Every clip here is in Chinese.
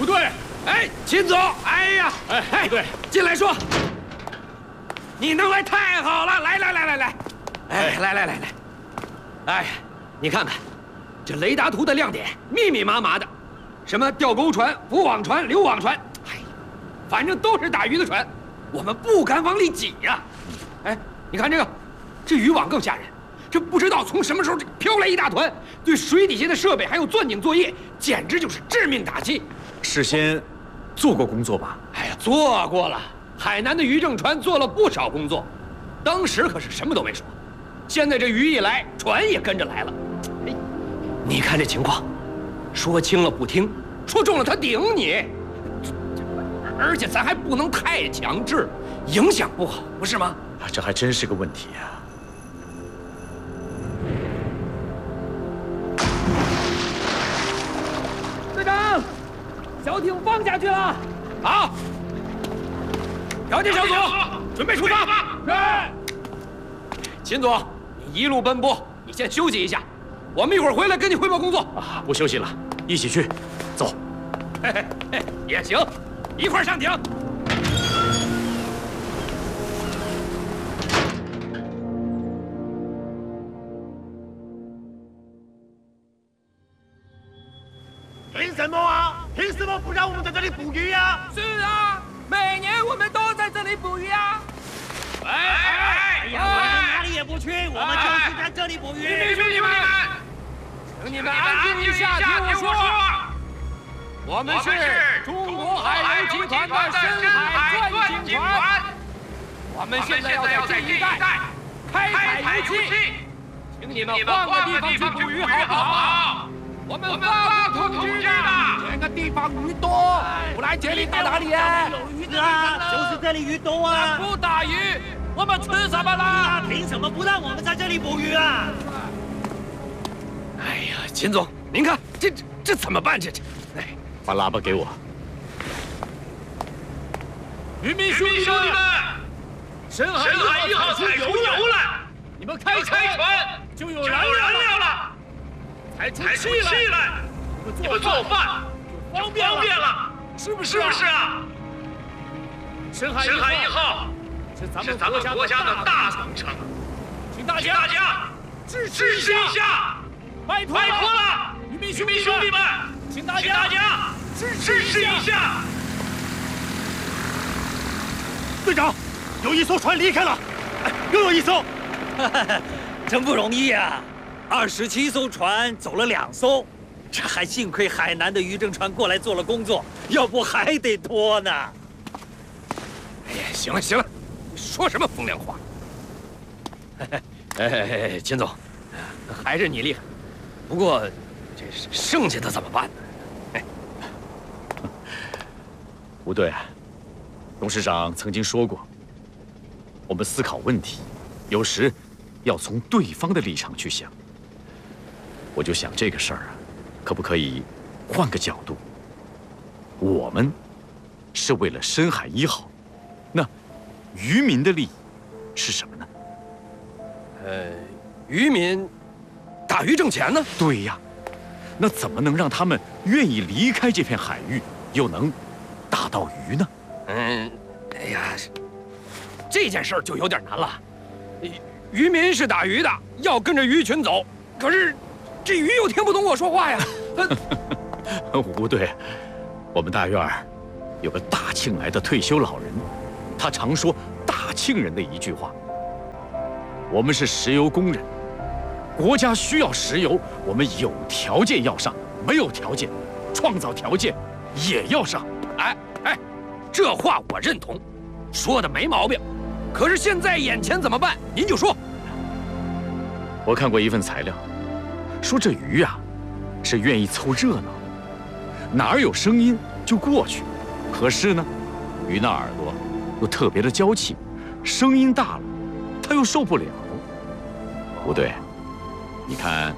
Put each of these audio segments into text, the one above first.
不对， 哎，秦总，哎呀， 不对， 进来说。你能来太好了，来，哎，来，哎，你看看，这雷达图的亮点密密麻麻的，什么钓钩船、捕网船、溜网船，哎，反正都是打鱼的船，我们不敢往里挤呀。哎，你看这渔网更吓人，这不知道从什么时候飘来一大团，对水底下的设备还有钻井作业，简直就是致命打击。 事先做过工作吧？ 哎呀，做过了。海南的渔政船做了不少工作，当时可是什么都没说。现在这鱼一来，船也跟着来了。哎，你看这情况，说轻了不听，说重了他顶你，而且咱还不能太强制，影响不好，不是吗？ 这还真是个问题呀。 队长，小艇放下去了。好。调解小组准备出发。是。秦总，你一路奔波，你先休息一下，我们一会儿回来跟你汇报工作。 啊，不休息了，一起去，走。 嘿，也行，一块儿上艇。 凭什么啊？凭什么不让我们在这里捕鱼呀？ 是啊。每年我们都在这里捕鱼啊！ 哎呀，我们哪里也不去，我们就是在这里捕鱼。 兄弟们，请你们安静一下，听我说。我们是中国海油集团的深海钻井船，我们现在要在这一带开采油气，请你们换个地方去捕鱼好不好？我们发布通知的，这个地方鱼多，不来这里打哪里呀？ 是啊，就是这里鱼多啊。 不打鱼，我们吃什么啦？ 凭什么不让我们在这里捕鱼啊？ 哎呀，秦总，您看这怎么办？这，哎， 把喇叭给我。 渔民兄弟们，深海1号采出油了，你们开船就有燃料了。采出气来，你们做饭就方便了，是不是啊？深海1号是咱们国家的大工程，请大家支持一下，拜托了，渔民兄弟们，请大家支持一下。 队长，有一艘船离开了，又有一艘，真不容易呀！27艘船走了2艘，这还幸亏海南的渔政船过来做了工作，要不还得拖呢。 哎呀，行了，你说什么风凉话？哎，秦总，还是你厉害。不过，这剩下的怎么办呢？ 吴队，董事长曾经说过，我们思考问题，有时要从对方的立场去想。我就想这个事儿啊，可不可以换个角度？我们是为了深海1号，那渔民的利益是什么呢？ 渔民打鱼挣钱呢？ 对呀，那怎么能让他们愿意离开这片海域，又能打到鱼呢？ 哎呀，这件事儿就有点难了。渔民是打鱼的，要跟着鱼群走，可是这鱼又听不懂我说话呀。 吴队，我们大院有个大庆来的退休老人，他常说大庆人的一句话：我们是石油工人，国家需要石油，我们有条件要上，没有条件，创造条件也要上。 哎，这话我认同，说的没毛病。可是现在眼前怎么办？您就说。 我看过一份材料，说这鱼啊，是愿意凑热闹，哪儿有声音就过去。可是呢，鱼那耳朵又特别的娇气，声音大了，它又受不了。吴队，你看，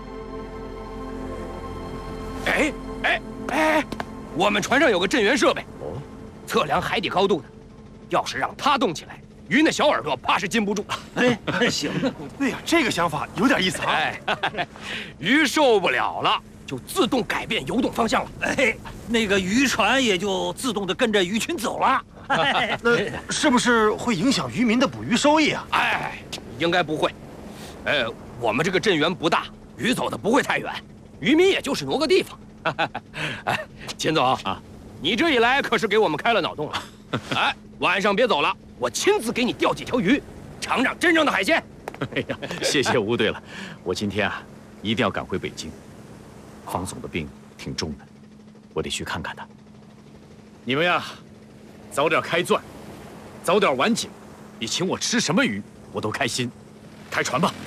哎，我们船上有个震源设备，测量海底高度的，要是让它动起来，鱼那小耳朵怕是禁不住。 哎，行啊，对呀，这个想法有点意思啊。 鱼受不了了， 就自动改变游动方向了。 哎，那个渔船也就自动的跟着鱼群走了。 那是不是会影响渔民的捕鱼收益啊？ 哎，应该不会。我们这个镇园不大，鱼走的不会太远，渔民也就是挪个地方。哎，秦总啊，你这一来可是给我们开了脑洞了。哎，晚上别走了，我亲自给你钓几条鱼，尝尝真正的海鲜。 哎呀，谢谢吴队了，我今天啊一定要赶回北京。方总的病挺重的，我得去看看他。你们呀，早点开钻，早点完井，你请我吃什么鱼我都开心。开船吧。